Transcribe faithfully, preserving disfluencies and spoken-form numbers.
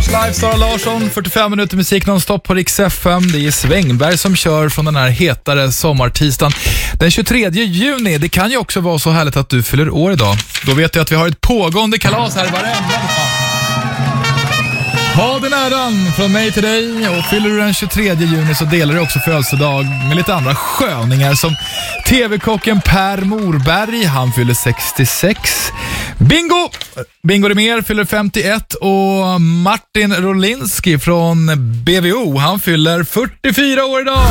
Stars Live, Sara Larsson, fyrtiofem minuter musik nonstop på Rix F M. Det är Svängberg som kör från den här hetare sommartisdagen den tjugotredje juni. Det kan ju också vara så härligt att du fyller år idag. Då vet jag att vi har ett pågående kalas här varenda. Ha den äran från mig till dig, och fyller du den tjugotredje juni så delar du också födelsedag med lite andra sköningar som T V-kocken Per Morberg, han fyller sextiosex. Bingo! Bingo Rimér fyller femtioett och Martin Rolinski från B V O, han fyller fyrtiofyra år idag.